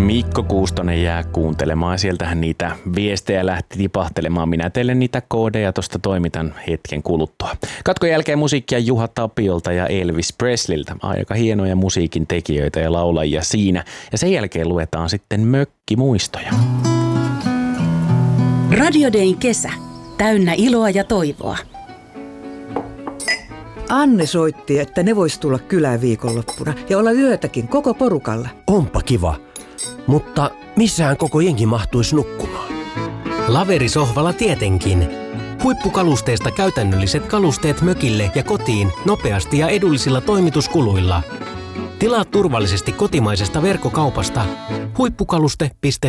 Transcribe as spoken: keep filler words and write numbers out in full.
Mikko Kuustonen jää kuuntelemaan. Sieltähän niitä viestejä lähti tipahtelemaan. Minä teille niitä koodeja tuosta toimitan hetken kuluttua. Katkon jälkeen musiikkia Juha Tapiolta ja Elvis Presliltä. Aika hienoja musiikin tekijöitä ja laulajia siinä. Ja sen jälkeen luetaan sitten mökkimuistoja. Radio Dayn kesä. Täynnä iloa ja toivoa. Anne soitti, että ne vois tulla kylään viikonloppuna ja olla yötäkin koko porukalla. Onpa kiva, mutta missähän koko jengi mahtuisi nukkumaan? Laverisohvalla tietenkin. Huippukalusteesta käytännölliset kalusteet mökille ja kotiin nopeasti ja edullisilla toimituskuluilla. Tilaa turvallisesti kotimaisesta verkkokaupasta huippukaluste piste